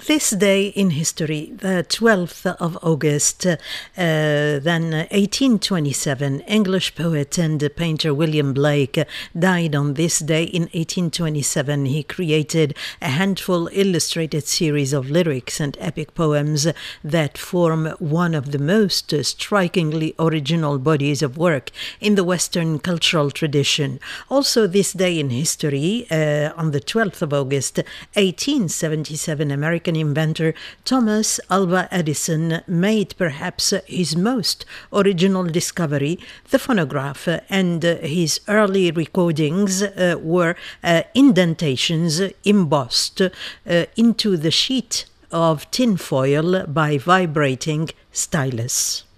This day in history, the 12th of August, then 1827, English poet and painter William Blake died on this day in 1827. He created a handful illustrated series of lyrics and epic poems that form one of the most strikingly original bodies of work in the Western cultural tradition. Also this day in history, on the 12th of August, 1877, American inventor Thomas Alva Edison made perhaps his most original discovery, the phonograph, and his early recordings were indentations embossed into the sheet of tinfoil by vibrating stylus.